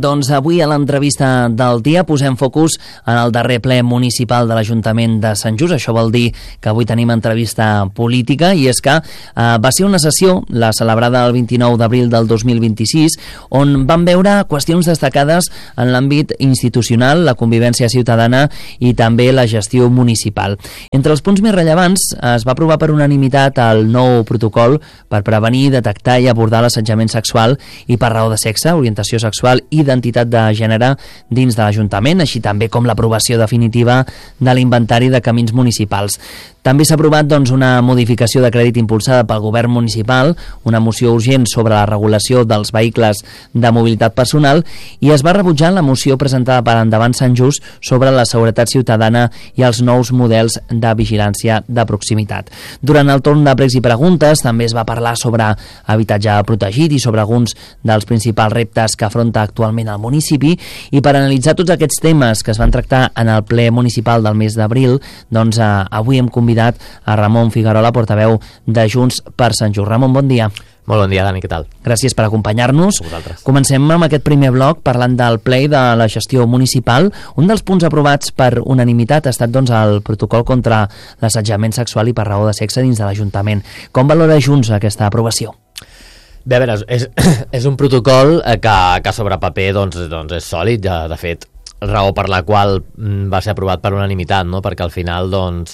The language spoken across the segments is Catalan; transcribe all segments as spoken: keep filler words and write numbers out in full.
doncs avui a l'entrevista del dia posem focus en el darrer ple municipal de l'Ajuntament de Sant Just. Això vol dir que avui tenim entrevista política i és que eh, va ser una sessió, la celebrada el vint-i-nou d'abril del dos mil vint-i-sis, on van veure qüestions destacades en l'àmbit institucional, la convivència ciutadana i també la gestió municipal. Entre els punts més rellevants es va aprovar per unanimitat el nou protocol per prevenir, detectar i abordar l'assetjament sexual i per raó de sexe, orientació sexual i identitat de gènere dins de l'Ajuntament, així també com l'aprovació definitiva de l'inventari de camins municipals. També s'ha aprovat doncs, una modificació de crèdit impulsada pel govern municipal, una moció urgent sobre la regulació dels vehicles de mobilitat personal i es va rebutjar la moció presentada per Endavant Sant Just sobre la seguretat ciutadana i els nous models de vigilància de proximitat. Durant el torn de pregs i preguntes també es va parlar sobre habitatge protegit i sobre alguns dels principals reptes que afronta actualment el municipi, i per analitzar tots aquests temes que es van tractar en el ple municipal del mes d'abril, doncs eh, avui hem convidat a Ramon Figuerola, portaveu de Junts per Sant Just. Ramon, bon dia. Molt bon dia, Dani, què tal? Gràcies per acompanyar-nos. A vosaltres. Comencem amb aquest primer bloc parlant del ple i de la gestió municipal. Un dels punts aprovats per unanimitat ha estat doncs, el protocol contra l'assetjament sexual i per raó de sexe dins de l'Ajuntament. Com valora Junts aquesta aprovació? Bé, a veure, és, és un protocol que, que sobre paper doncs, doncs és sòlid, de, de fet, raó per la qual va ser aprovat per unanimitat, no? Perquè al final doncs,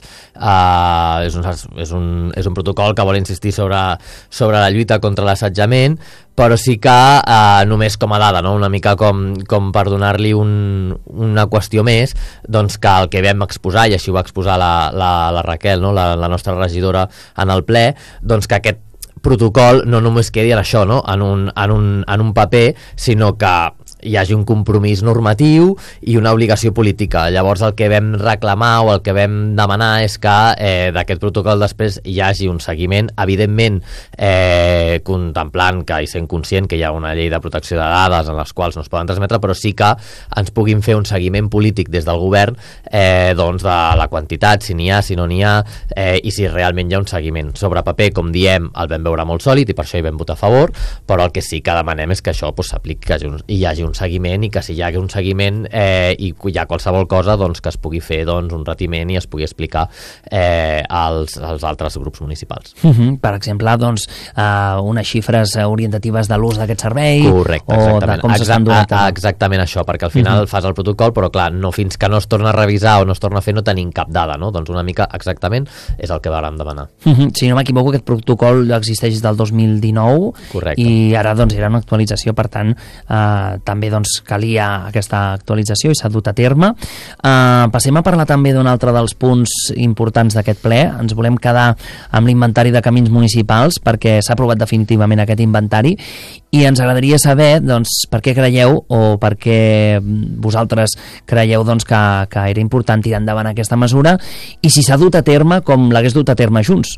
eh, és, un, és, un, és un protocol que vol insistir sobre, sobre la lluita contra l'assetjament, però sí que eh, només com a dada, no? Una mica com, com per donar-li un, una qüestió més, doncs que el que vam exposar, i així ho va exposar la, la, la Raquel, no? la, la nostra regidora en el ple, doncs que aquest protocol no només quedi en això, no? en, un, en, un, en un paper, sinó que hi hagi un compromís normatiu i una obligació política. Llavors el que vam reclamar o el que vam demanar és que eh, d'aquest protocol després hi hagi un seguiment, evidentment eh, contemplant que i sent conscient que hi ha una llei de protecció de dades en les quals no es poden transmetre, però sí que ens puguin fer un seguiment polític des del govern eh, doncs de la quantitat, si n'hi ha, si no n'hi ha, eh, i si realment hi ha un seguiment. Sobre paper, com diem, el vam veure molt sòlid i per això hi vam votar a favor, però el que sí que demanem és que això pues, s'apliqui, que hi hagi un, hi hagi un un seguiment i que si hi ha un seguiment eh, i hi ha qualsevol cosa doncs, que es pugui fer doncs, un retiment i es pugui explicar eh, als, als altres grups municipals. Uh -huh. Per exemple, doncs, uh, unes xifres orientatives de l'ús d'aquest servei. Correcte, o de com s'estan duent. Exactament això, perquè al final uh -huh. fas el protocol, però clar, no, fins que no es torna a revisar o no es torna a fer no tenim cap dada, no? Doncs una mica exactament és el que vàrem demanar. Uh -huh. Si no m'equivoco, aquest protocol existeix des del dos mil dinou. Correcte. I ara doncs era una actualització, per tant eh, també doncs, calia aquesta actualització i s'ha dut a terme. Uh, passem a parlar també d'un altre dels punts importants d'aquest ple. Ens volem quedar amb l'inventari de camins municipals perquè s'ha aprovat definitivament aquest inventari i ens agradaria saber doncs, per què creieu o per què vosaltres creieu doncs, que, que era important tirar endavant aquesta mesura i si s'ha dut a terme com l'hagués dut a terme Junts.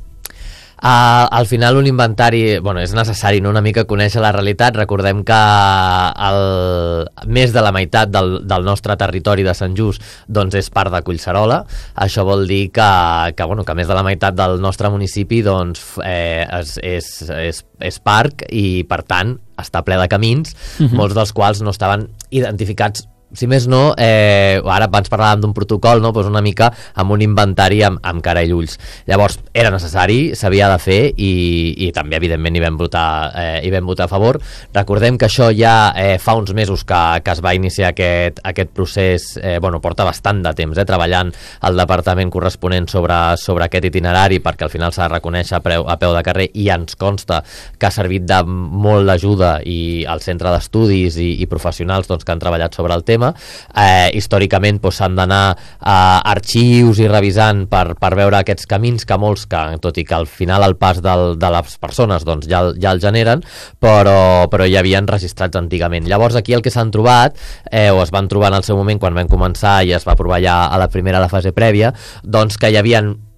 Uh, al final un inventari, bueno, és necessari, no? Una mica conèixer la realitat. Recordem que el, més de la meitat del, del nostre territori de Sant Just doncs és part de Collserola. Això vol dir que, que, bueno, que més de la meitat del nostre municipi doncs, eh, és, és, és, és parc i per tant està ple de camins, uh-huh. molts dels quals no estaven identificats. Si més no, eh, ara abans parlàvem d'un protocol, no? Pues una mica amb un inventari amb, amb cara i ulls. Llavors, era necessari, s'havia de fer i, i també, evidentment, hi vam votar, eh, hi vam votar a favor. Recordem que això ja eh, fa uns mesos que, que es va iniciar aquest, aquest procés, eh, bueno, porta bastant de temps, eh, treballant al departament corresponent sobre, sobre aquest itinerari, perquè al final s'ha de reconèixer a, preu, a peu de carrer i ens consta que ha servit de molt d'ajuda i el centre d'estudis i, i professionals doncs, que han treballat sobre el tema. Eh, històricament doncs, s'han d'anar a arxius i revisant per, per veure aquests camins que molts, que, tot i que al final el pas del, de les persones doncs, ja, ja el generen, però, però ja havien registrats antigament. Llavors aquí el que s'han trobat, eh, o es van trobar en el seu moment quan vam començar i es va aprovar ja a la primera de fase prèvia, doncs que hi havien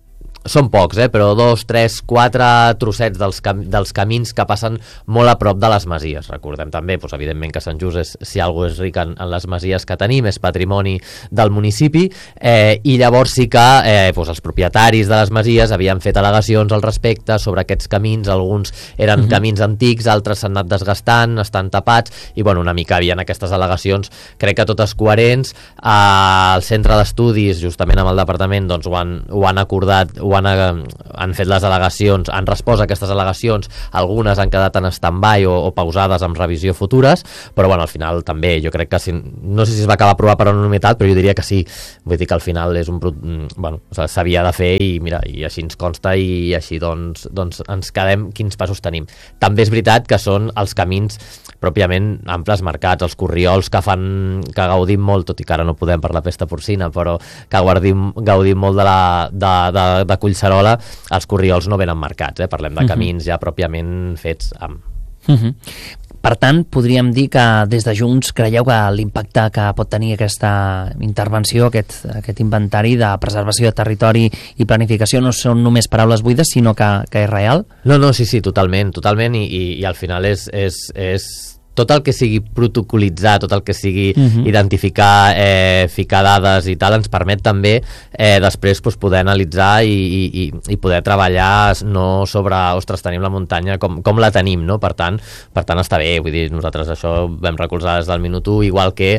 són pocs, eh, però dos, tres, quatre trossets dels, cam dels camins que passen molt a prop de les masies. Recordem també, doncs, evidentment, que Sant Just és, si alguna és ric en, en les masies que tenim, és patrimoni del municipi, eh, i llavors sí que eh, doncs els propietaris de les masies havien fet al·legacions al respecte sobre aquests camins, alguns eren uh-huh. camins antics, altres s'han anat desgastant, estan tapats, i bueno, una mica havien aquestes al·legacions, crec que totes coherents. Al centre d'estudis, justament amb el departament, doncs ho han, ho han acordat, ho han, han fet les al·legacions, han respost a aquestes al·legacions, algunes han quedat en stand-by o, o pausades amb revisió futures, però bueno, al final també, jo crec que si, no sé si es va acabar aprovat per unanimitat, però jo diria que sí, vull dir que al final és un, bueno, s'havia de fer i mira, i així ens consta i així doncs, doncs ens quedem quins passos tenim. També és veritat que són els camins pròpiament amples marcats, els corriols que fan, que gaudim molt, tot i que ara no podem per la pesta porcina, però que gaudim, gaudim molt de, la, de, de, de Collserola, els corriols no venen marcats, eh? Parlem de camins uh-huh. ja pròpiament fets amb... Uh-huh. Per tant, podríem dir que des de Junts creieu que l'impacte que pot tenir aquesta intervenció, aquest, aquest inventari de preservació de territori i planificació no són només paraules buides, sinó que, que és real? No, no, sí, sí, totalment, totalment, i, i, i al final és... és, és... tot el que sigui protocolitzar, tot el que sigui uh-huh. identificar, eh, ficar dades i tal, ens permet també eh, després pues, poder analitzar i, i, i poder treballar no sobre, ostres, tenim la muntanya com, com la tenim, no? Per tant, per tant està bé, vull dir, nosaltres això vam recolzar des del minut u, igual que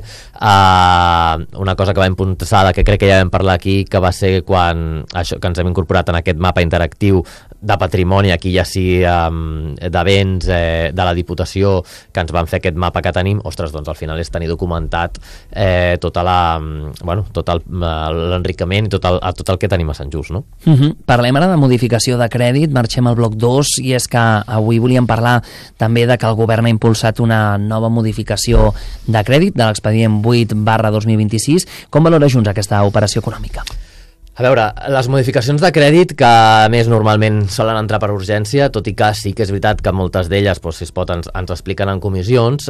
eh, una cosa que va impulsar, que crec que ja vam parlar aquí, que va ser quan això, que ens hem incorporat en aquest mapa interactiu de patrimoni, aquí ja sí um, de béns eh, de la Diputació, que ens van fer aquest mapa que tenim, ostres, doncs al final és tenir documentat eh, tota la, bueno, tot l'enriquiment i tot el, tot el que tenim a Sant Just, no? Uh-huh. Parlem ara de modificació de crèdit, marxem al bloc dos, i és que avui volíem parlar també de que el govern ha impulsat una nova modificació de crèdit de l'expedient vuit barra dos mil vint-i-sis. Com valora Junts aquesta operació econòmica? A veure, les modificacions de crèdit, que a més normalment solen entrar per urgència, tot i que sí que és veritat que moltes d'elles, doncs, si es pot, ens, ens expliquen en comissions,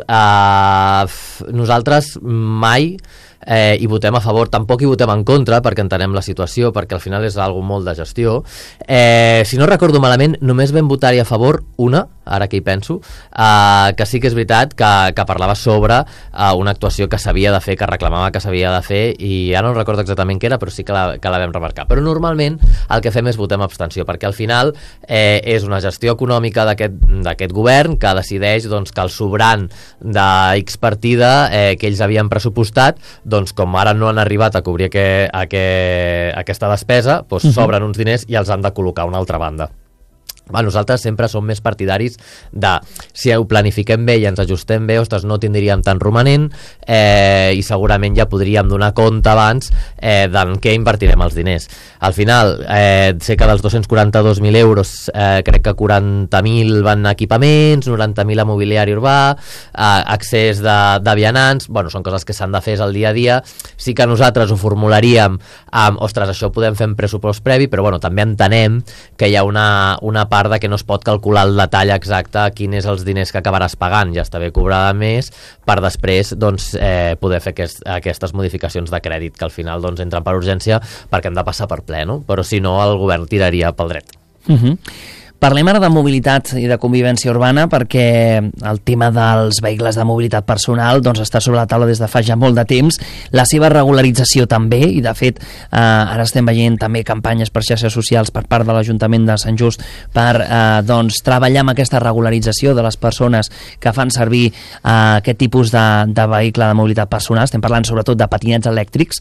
eh, nosaltres mai eh, hi votem a favor, tampoc hi votem en contra, perquè entenem la situació, perquè al final és algo molt de gestió. Eh, si no recordo malament, només vam votar-hi a favor una, ara que hi penso, eh, que sí que és veritat que, que parlava sobre eh, una actuació que s'havia de fer, que reclamava que s'havia de fer, i ara no recordo exactament què era, però sí que la, que la vam remarcar. Però normalment el que fem és votem abstenció, perquè al final eh, és una gestió econòmica d'aquest govern que decideix doncs, que el sobrant de X partida eh, que ells havien pressupostat, doncs com ara no han arribat a cobrir que, a que, aquesta despesa, doncs, uh-huh. sobren uns diners i els han de col·locar a una altra banda. Va, nosaltres sempre som més partidaris de, si ho planifiquem bé i ens ajustem bé, ostres, no tindríem tant romanent eh, i segurament ja podríem donar compte abans eh, d'en què invertirem els diners. Al final, eh, sé que dels dos-cents quaranta-dos mil euros eh, crec que quaranta mil van a equipaments, noranta mil a mobiliari urbà, eh, accés de, de vianants, bueno, són coses que s'han de fer al dia a dia. Sí que nosaltres ho formularíem amb, ostres, això ho podem fer en pressupost previ, però bueno, també entenem que hi ha una, una part de que no es pot calcular el detall exacte quin és els diners que acabaràs pagant, ja està bé cobrada més, per després doncs, eh, poder fer aquest, aquestes modificacions de crèdit que al final doncs, entren per urgència perquè hem de passar per ple, no? Però si no el govern tiraria pel dret. Uh-huh. Parlem ara de mobilitat i de convivència urbana, perquè el tema dels vehicles de mobilitat personal doncs, està sobre la taula des de fa ja molt de temps, la seva regularització també, i de fet eh, ara estem veient també campanyes per xarxes socials per part de l'Ajuntament de Sant Just per eh, doncs, treballar amb aquesta regularització de les persones que fan servir eh, aquest tipus de, de vehicle de mobilitat personal. Estem parlant sobretot de patinets elèctrics.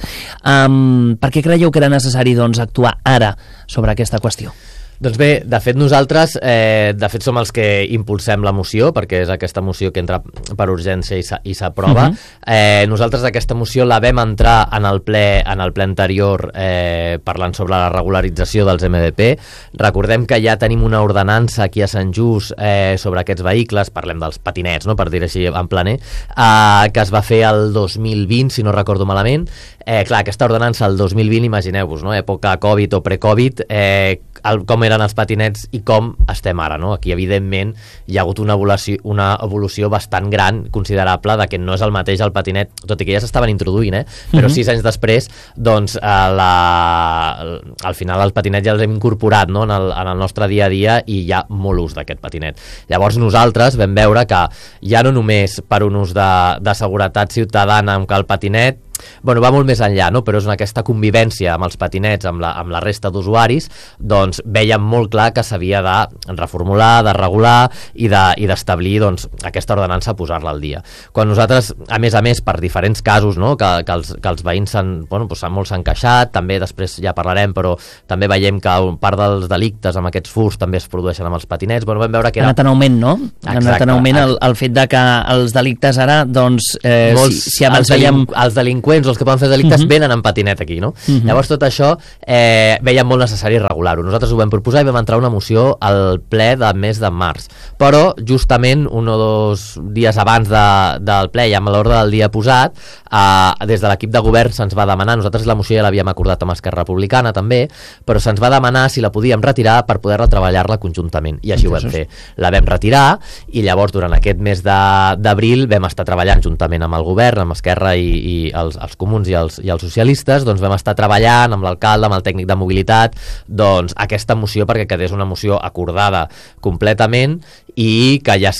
Um, per què creieu que era necessari doncs, actuar ara sobre aquesta qüestió? Doncs bé, de fet nosaltres eh, de fet som els que impulsem la moció, perquè és aquesta moció que entra per urgència i s'aprova. Uh-huh. eh, nosaltres aquesta moció la vam entrar en el ple, en el ple anterior eh, parlant sobre la regularització dels M D P. Recordem que ja tenim una ordenança aquí a Sant Just eh, sobre aquests vehicles, parlem dels patinets, no? Per dir així en planer, eh, que es va fer el dos mil vint, si no recordo malament. Eh, clar, aquesta ordenança el dos mil vint, imagineu-vos, no? Època Covid o pre-Covid, eh, el, com era eren els patinets i com estem ara, no? Aquí, evidentment, hi ha hagut una evolució, una evolució bastant gran, considerable, de que no és el mateix el patinet, tot i que ja s'estaven introduint, eh? Però mm-hmm. sis anys després, doncs, eh, la... al final el patinet ja els hem incorporat, no? en, el, en el nostre dia a dia i hi ha molt ús d'aquest patinet. Llavors nosaltres vam veure que ja no només per un ús de, de seguretat ciutadana amb que el patinet bueno, va molt més enllà, no? Però és aquesta convivència amb els patinets, amb la, amb la resta d'usuaris, doncs veiem molt clar que s'havia de reformular, de regular i d'establir de, doncs, aquesta ordenança, posar-la al dia. Quan nosaltres, a més a més, per diferents casos, no? que, que, els, que els veïns s'han, bueno, doncs molts s'han queixat, també després ja parlarem, però també veiem que part dels delictes amb aquests furs també es produeixen amb els patinets. Bueno, vam veure que era... Ha anat en augment, no? Ha anat en augment el, el fet de que els delictes ara, doncs, eh, molts, si, si abans veiem... Els delinqüents o els que poden fer delictes uh-huh. venen en patinet aquí, no? Uh-huh. Llavors tot això eh, veiem molt necessari regular-ho. Nosaltres ho vam proposar i vam entrar una moció al ple del mes de març. Però justament un o dos dies abans de, del ple, ja amb l'ordre del dia posat, eh, des de l'equip de govern se'ns va demanar, nosaltres la moció ja l'havíem acordat amb Esquerra Republicana també, però se'ns va demanar si la podíem retirar per poder-la treballar-la conjuntament, i així ho vam fer. La vam retirar i llavors durant aquest mes d'abril vam estar treballant juntament amb el govern, amb Esquerra i, i els els comuns i els, i els socialistes, doncs vam estar treballant amb l'alcalde, amb el tècnic de mobilitat, doncs aquesta moció perquè quedés una moció acordada completament i que ja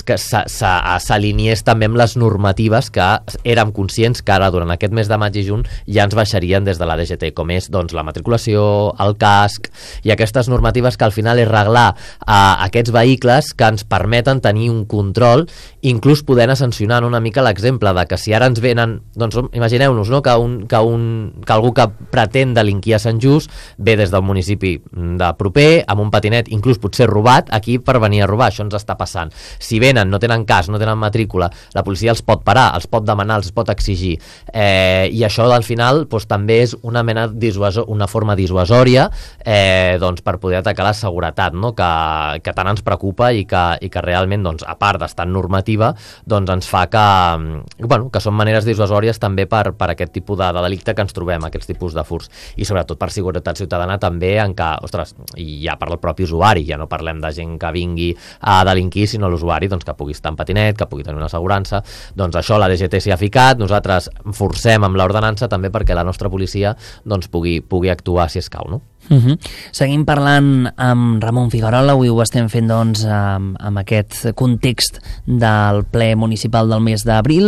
s'alineés també amb les normatives que érem conscients que ara durant aquest mes de maig i juny ja ens baixarien des de la D G T, com és doncs la matriculació, el casc i aquestes normatives que al final és reglar a aquests vehicles que ens permeten tenir un control, inclús podent sancionar una mica l'exemple de que si ara ens venen, doncs imagineu-nos, no? que, un, que, un, que algú que pretén delinquir a Sant Just ve des del municipi de proper amb un patinet, inclús potser robat aquí per venir a robar, això ens està passant. Si venen, no tenen cas, no tenen matrícula, la policia els pot parar, els pot demanar, els pot exigir, eh, i això al final doncs, també és una mena dissuasor, una forma dissuasòria eh, doncs, per poder atacar la seguretat, no? que, que tant ens preocupa i que, i que realment, doncs, a part d'estar normativa, doncs ens fa que, bueno, que són maneres dissuasòries també per, per aquest tipus de, de delicte que ens trobem, aquests tipus de furs, i sobretot per seguretat ciutadana també, en què, ostres, i ja per al propi usuari, ja no parlem de gent que vingui a delinquir, sinó l'usuari doncs, que pugui estar en patinet, que pugui tenir una assegurança, doncs això la D G T s'hi ha ficat, nosaltres forcem amb l'ordenança també perquè la nostra policia doncs, pugui, pugui actuar si escau, no? Uh-huh. Seguim parlant amb Ramon Figuerola, avui ho estem fent doncs amb, amb aquest context del ple municipal del mes d'abril.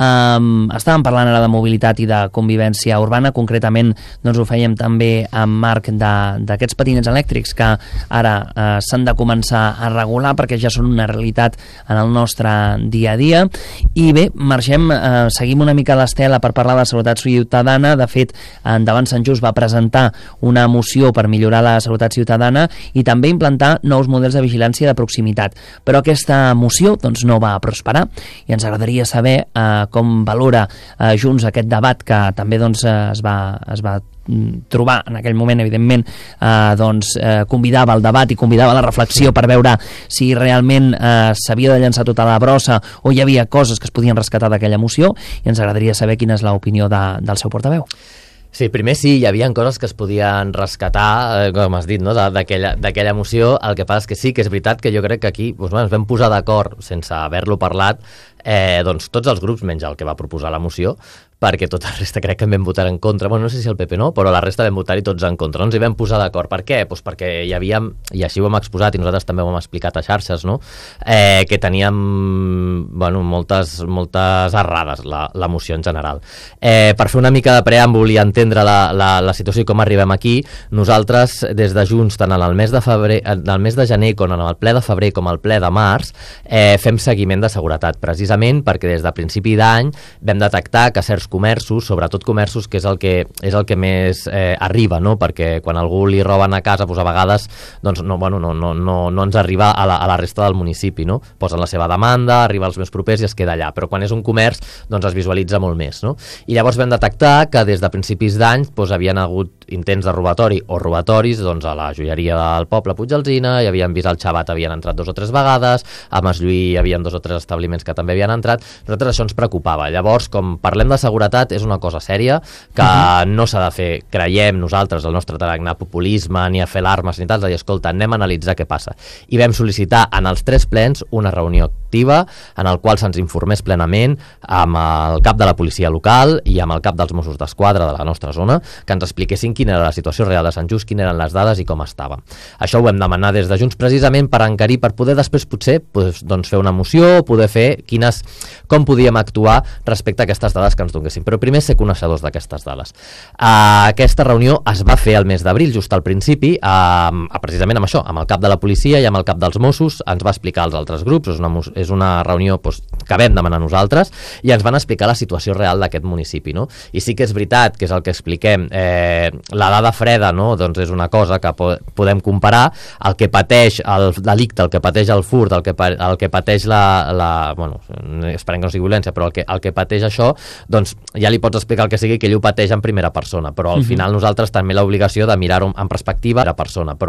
Um, estàvem parlant ara de mobilitat i de convivència urbana, concretament doncs ho fèiem també amb marc d'aquests patinets elèctrics que ara uh, s'han de començar a regular perquè ja són una realitat en el nostre dia a dia. I bé, marxem, uh, seguim una mica l'estela per parlar de seguretat ciutadana. De fet, Endavant Sant Just va presentar una moció per millorar la seguretat ciutadana i també implantar nous models de vigilància de proximitat. Però aquesta moció doncs, no va prosperar i ens agradaria saber eh, com valora eh, Junts aquest debat que també doncs, es va, es va trobar en aquell moment, evidentment, eh, doncs, eh, convidava al debat i convidava a la reflexió per veure si realment eh, s'havia de llançar tota la brossa o hi havia coses que es podien rescatar d'aquella moció, i ens agradaria saber quina és l'opinió de, del seu portaveu. Sí, primer sí, hi havia coses que es podien rescatar, eh, com has dit, no? d'aquella moció. El que passa és que sí, que és veritat que jo crec que aquí doncs, bueno, ens vam posar d'acord sense haver-lo parlat, eh, doncs tots els grups, menys el que va proposar la moció, perquè tota la resta crec que en vam votar en contra. Bueno, no sé si el P P no, però la resta vam votar-hi tots en contra. No ens hi vam posar d'acord. Per què? Pues perquè hi havíem, i així ho hem exposat i nosaltres també ho hem explicat a xarxes, no? eh, que teníem bueno, moltes, moltes errades la, la moció en general. Eh, per fer una mica de preàmbul i entendre la, la, la situació i com arribem aquí, nosaltres des de Junts, tant en el mes de febrer, en el mes de gener com en el ple de febrer com el ple de març, eh, fem seguiment de seguretat, precisament perquè des de principi d'any vam detectar que certs comerços, sobretot comerços, que és el que, és el que més eh, arriba, no? Perquè quan algú li roben a casa, doncs a vegades doncs no, bueno, no, no, no, no ens arriba a la, a la resta del municipi, no? Posen la seva demanda, arriba als més propers i es queda allà, però quan és un comerç doncs es visualitza molt més, no? I llavors vam detectar que des de principis d'any doncs, havien hagut intents de robatori o robatoris doncs, a la joieria del poble Puigdalzina, i havien vist el Xavat, havien entrat dos o tres vegades, a Maslluí hi havia dos o tres establiments que també havien entrat. Nosaltres això ens preocupava. Llavors, com parlem de seguretat seguretat és una cosa sèria, que uh-huh. no s'ha de fer, creiem nosaltres, el nostre tarannà populisme, ni a fer l'armes, ni tal, és a dir, escolta, anem a analitzar què passa. I vam sol·licitar en els tres plens una reunió activa en el qual se'ns informés plenament amb el cap de la policia local i amb el cap dels Mossos d'Esquadra de la nostra zona, que ens expliquessin quina era la situació real de Sant Just, quines eren les dades i com estava. Això ho vam demanar des de Junts precisament per encarir, per poder després potser pues, doncs, fer una moció, poder fer quines, com podíem actuar respecte a aquestes dades que ens donessin. Però primer ser coneixedors d'aquestes dades. Uh, aquesta reunió es va fer el mes d'abril, just al principi, uh, precisament amb això, amb el cap de la policia i amb el cap dels Mossos, ens va explicar als altres grups, és una, és una reunió pues, que vam demanar nosaltres, i ens van explicar la situació real d'aquest municipi, no? I sí que és veritat, que és el que expliquem, eh, la dada freda, no? Doncs és una cosa que po podem comparar, el que pateix el delicte, el que pateix el furt, el que, el que pateix la, la bueno, esperem que no sigui violència, però el que, el que pateix això, doncs ja li pots explicar el que sigui, que ell ho pateix en primera persona, però al uh-huh. final nosaltres també l'obligació de mirar-ho en perspectiva de persona, però